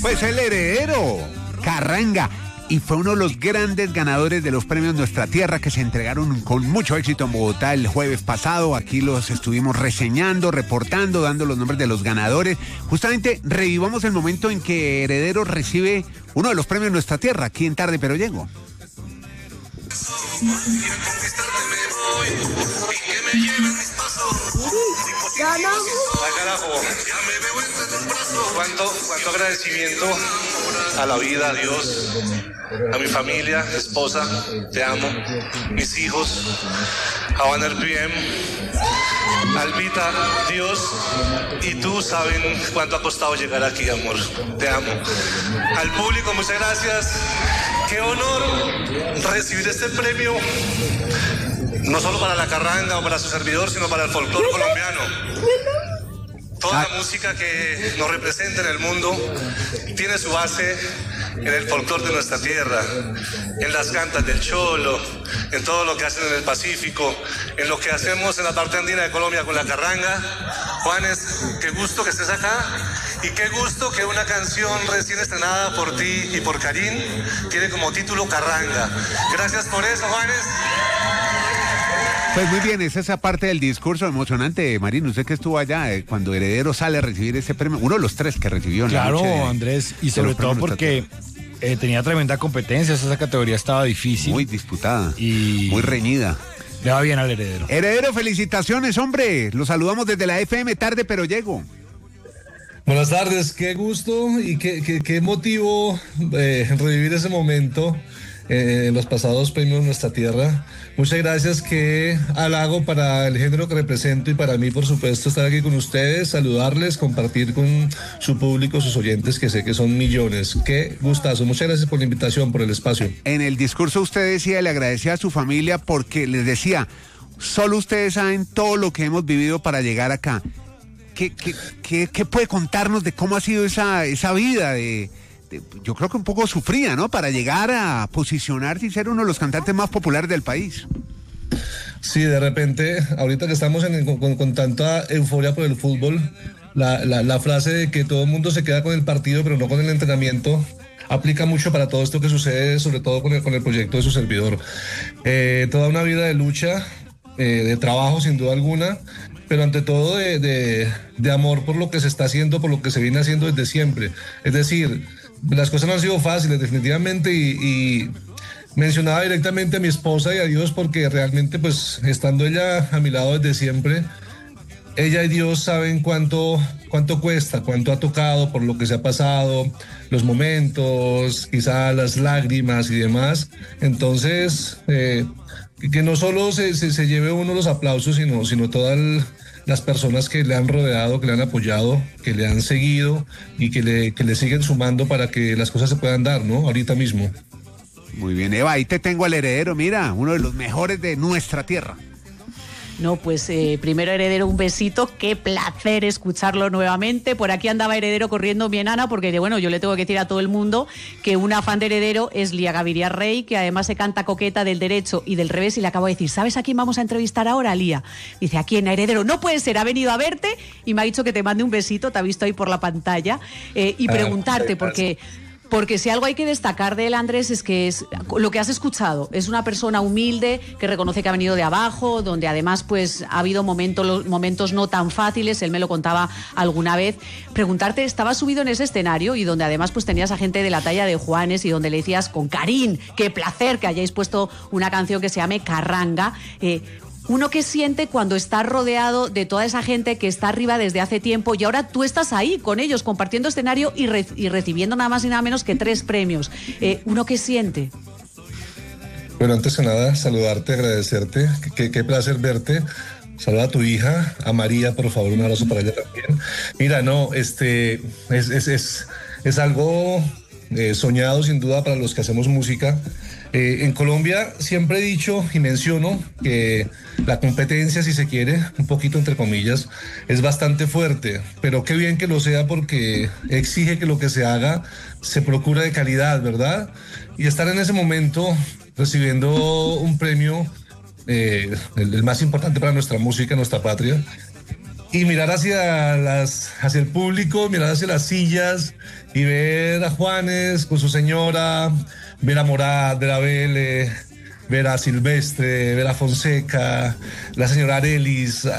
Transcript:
Pues el heredero, Carranga. Y fue uno de los grandes ganadores de los premios Nuestra Tierra que se entregaron con mucho éxito en Bogotá el jueves pasado. Aquí los estuvimos reseñando, reportando, dando los nombres de los ganadores. Justamente revivamos el momento en que Heredero recibe uno de los premios Nuestra Tierra, aquí en Tarde Pero Llego. Cuánto agradecimiento a la vida, a Dios, a mi familia, esposa, te amo, mis hijos, a Banner PM, Albita, Dios y tú saben cuánto ha costado llegar aquí, amor, te amo. Al público, muchas gracias. Qué honor recibir este premio, no solo para la Carranga o para su servidor, sino para el folclore colombiano. Toda la música que nos representa en el mundo tiene su base en el folclore de nuestra tierra, en las cantas del Cholo, en todo lo que hacen en el Pacífico, en lo que hacemos en la parte andina de Colombia con la Carranga. Juanes, qué gusto que estés acá y qué gusto que una canción recién estrenada por ti y por Karim tiene como título Carranga. Gracias por eso, Juanes. Pues muy bien, es esa parte del discurso emocionante, Marín. Usted que estuvo allá cuando Heredero sale a recibir ese premio, uno de los 3 que recibió en la noche. Claro, Andrés, y sobre todo porque tenía tremenda competencia, esa categoría estaba difícil. Muy disputada y muy reñida. Le va bien al Heredero. Heredero, felicitaciones, hombre. Los saludamos desde la FM Tarde Pero Llego. Buenas tardes, qué gusto y qué motivo revivir ese momento en los pasados premios Nuestra Tierra. Muchas gracias, qué halago para el género que represento y para mí, por supuesto, estar aquí con ustedes, saludarles, compartir con su público, sus oyentes, que sé que son millones. Qué gustazo, muchas gracias por la invitación, por el espacio. En el discurso usted decía, le agradecía a su familia porque les decía, solo ustedes saben todo lo que hemos vivido para llegar acá. ¿Qué puede contarnos de cómo ha sido esa vida yo creo que un poco sufrida, ¿no? Para llegar a posicionarse y ser uno de los cantantes más populares del país. Sí, de repente, ahorita que estamos con tanta euforia por el fútbol, la frase de que todo el mundo se queda con el partido pero no con el entrenamiento aplica mucho para todo esto que sucede, sobre todo con el proyecto de su servidor. Toda una vida de lucha, de trabajo sin duda alguna, pero ante todo de amor por lo que se está haciendo, por lo que se viene haciendo desde siempre. Es decir, las cosas no han sido fáciles definitivamente y mencionaba directamente a mi esposa y a Dios porque realmente pues estando ella a mi lado desde siempre, ella y Dios saben cuánto cuesta, cuánto ha tocado por lo que se ha pasado, los momentos, quizá las lágrimas y demás. Entonces, que no solo se lleve uno los aplausos, sino todas las personas que le han rodeado, que le han apoyado, que le han seguido y que le siguen sumando para que las cosas se puedan dar, ¿no? Ahorita mismo. Muy bien, Eva, ahí te tengo al Heredero, mira, uno de los mejores de nuestra tierra. No, pues primero Heredero, un besito, qué placer escucharlo nuevamente. Por aquí andaba Heredero corriendo mi enana porque bueno, yo le tengo que decir a todo el mundo que una fan de Heredero es Lía Gaviria Rey, que además se canta coqueta del derecho y del revés, y le acabo de decir, ¿sabes a quién vamos a entrevistar ahora, Lía? Dice, ¿a quién? A Heredero. No puede ser, ha venido a verte y me ha dicho que te mande un besito, te ha visto ahí por la pantalla, y preguntarte, porque si algo hay que destacar de él, Andrés, es que es lo que has escuchado. Es una persona humilde que reconoce que ha venido de abajo, donde además pues ha habido momentos no tan fáciles. Él me lo contaba alguna vez. Preguntarte, estabas subido en ese escenario y donde además pues tenías a gente de la talla de Juanes y donde le decías con Karim, qué placer que hayáis puesto una canción que se llame Carranga. Uno que siente cuando está rodeado de toda esa gente que está arriba desde hace tiempo y ahora tú estás ahí con ellos compartiendo escenario y recibiendo nada más y nada menos que 3 premios. ¿Uno que siente? Bueno, antes que nada, saludarte, agradecerte. Qué placer verte. Saluda a tu hija, a María, por favor, un abrazo para ella también. Mira, no, es algo soñado sin duda para los que hacemos música. En Colombia siempre he dicho y menciono que la competencia, si se quiere, un poquito entre comillas, es bastante fuerte, pero qué bien que lo sea porque exige que lo que se haga se procure de calidad, ¿verdad? Y estar en ese momento recibiendo un premio, el más importante para nuestra música, nuestra patria, y mirar hacia el público, mirar hacia las sillas y ver a Juanes con su señora, ver a Morat, ver a Vélez, ver a Silvestre, ver a Fonseca, la señora Arelis,